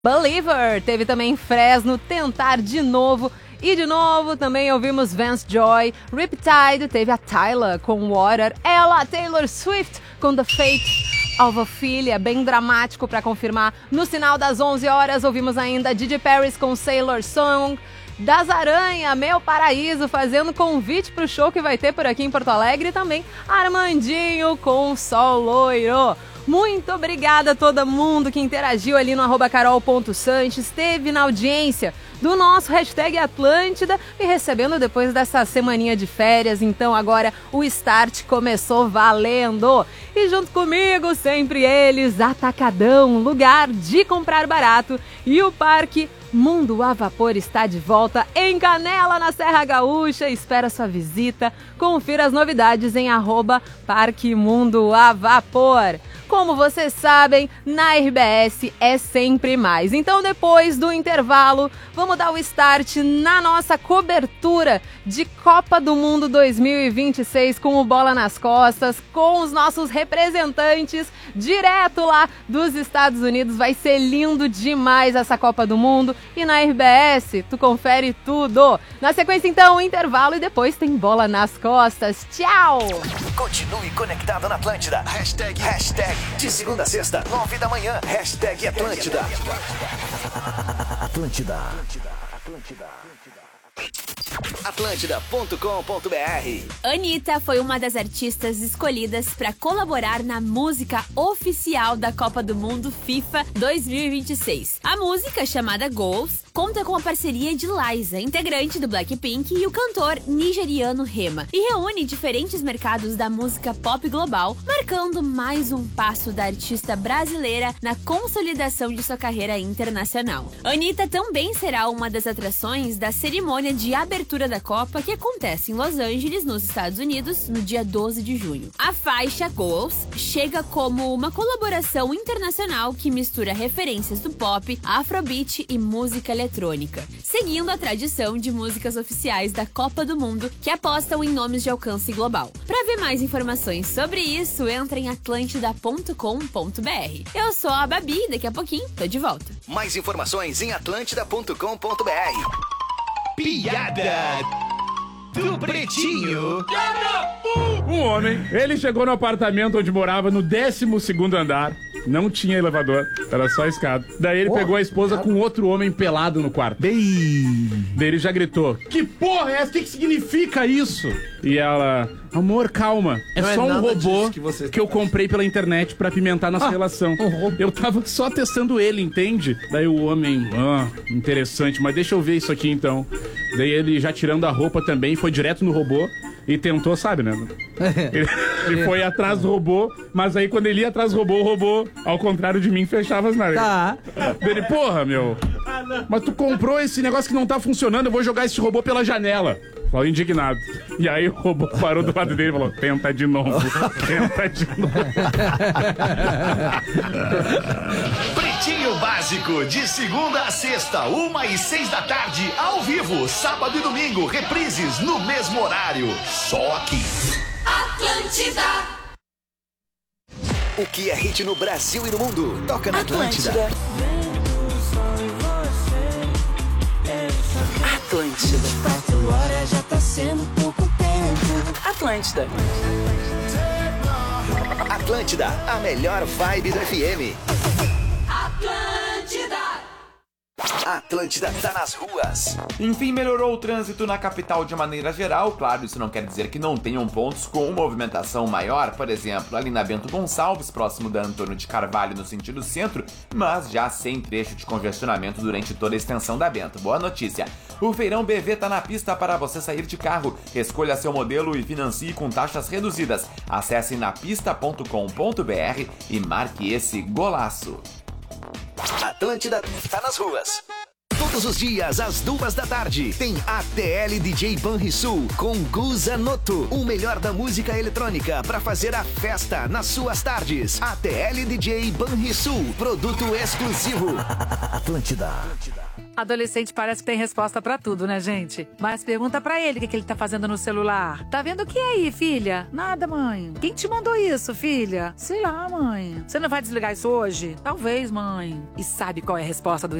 Believer, teve também Fresno, Tentar de Novo. E de novo também ouvimos Vance Joy, Riptide, teve a Tyla com Water, ela, Taylor Swift com The Fate of Ophelia, bem dramático para confirmar. No sinal das 11 horas ouvimos ainda Didi Paris com Sailor Song, Das Aranha, Meu Paraíso, fazendo convite pro show que vai ter por aqui em Porto Alegre, e também Armandinho com Sol Loiro. Muito obrigada a todo mundo que interagiu ali no @carol.sanches, esteve na audiência do nosso hashtag Atlântida e recebendo depois dessa semaninha de férias. Então agora o start começou valendo. E junto comigo, sempre eles, Atacadão, lugar de comprar barato, e o Parque Mundo a Vapor está de volta em Canela, na Serra Gaúcha. Espera sua visita. Confira as novidades em @Parque Mundo a Vapor. Como vocês sabem, na RBS é sempre mais. Então, depois do intervalo, vamos dar o start na nossa cobertura de Copa do Mundo 2026 com o Bola nas Costas, com os nossos representantes direto lá dos Estados Unidos. Vai ser lindo demais essa Copa do Mundo. E na RBS, tu confere tudo. Na sequência, então, o intervalo e depois tem Bola nas Costas. Tchau! Continue conectado na Atlântida. Hashtag de segunda a sexta, 9 da manhã. Hashtag Atlântida. Atlântida.com.br. Anitta foi uma das artistas escolhidas para colaborar na música oficial da Copa do Mundo FIFA 2026. A música, chamada Goals, conta com a parceria de Liza, integrante do Blackpink, e o cantor nigeriano Rema, e reúne diferentes mercados da música pop global, marcando mais um passo da artista brasileira na consolidação de sua carreira internacional. Anitta também será uma das atrações da cerimônia de abertura da Copa, que acontece em Los Angeles, nos Estados Unidos, no dia 12 de junho. A faixa Goals chega como uma colaboração internacional que mistura referências do pop, afrobeat e música eletrônica, seguindo a tradição de músicas oficiais da Copa do Mundo que apostam em nomes de alcance global. Para ver mais informações sobre isso, entra em atlantida.com.br. Eu sou a Babi e daqui a pouquinho tô de volta. Mais informações em atlantida.com.br. Piada do Pretinho. Um homem, ele chegou no apartamento onde morava no 12º andar. Não tinha elevador, era só escada. Daí ele pegou a esposa com outro homem pelado no quarto. Daí ele já gritou: "Que porra é essa? O que significa isso?" E ela: "Amor, calma. É só um robô que eu comprei pela internet pra apimentar nossa relação. Eu tava só testando ele, entende?" Daí o homem: interessante, mas deixa eu ver isso aqui então." Daí ele, já tirando a roupa também, foi direto no robô e tentou, sabe, né? Ele foi atrás do robô, mas aí quando ele ia atrás do robô, o robô, ao contrário de mim, fechava as narinas. Tá. Ele: "Porra, meu, mas tu comprou esse negócio que não tá funcionando, eu vou jogar esse robô pela janela." Falou indignado. E aí o robô parou do lado dele e falou: "Tenta de novo, tenta de novo." Pretinho Básico, de segunda a sexta, 1h06 da tarde, ao vivo, sábado e domingo, reprises no mesmo horário. Só aqui. Atlântida. O que é hit no Brasil e no mundo? Toca na Atlântida. Atlântida. 4 horas já tá sendo pouco tempo. Atlântida. Atlântida, a melhor vibe do FM. Atlântida. Atlântida tá nas ruas. Enfim, melhorou o trânsito na capital de maneira geral. Claro, isso não quer dizer que não tenham pontos com movimentação maior, por exemplo, ali na Bento Gonçalves, próximo da Antônio de Carvalho, no sentido centro, mas já sem trecho de congestionamento durante toda a extensão da Bento. Boa notícia! O Feirão BV tá na pista para você sair de carro. Escolha seu modelo e financie com taxas reduzidas. Acesse napista.com.br e marque esse golaço. Atlântida tá nas ruas. Todos os dias, às 2 da tarde, tem ATL DJ Banrisul com Guza Noto. O melhor da música eletrônica para fazer a festa nas suas tardes. ATL DJ Banrisul, produto exclusivo. Atlântida. Adolescente parece que tem resposta pra tudo, né, gente? Mas pergunta pra ele o que ele tá fazendo no celular. Tá vendo o que aí, filha? Nada, mãe. Quem te mandou isso, filha? Sei lá, mãe. Você não vai desligar isso hoje? Talvez, mãe. E sabe qual é a resposta do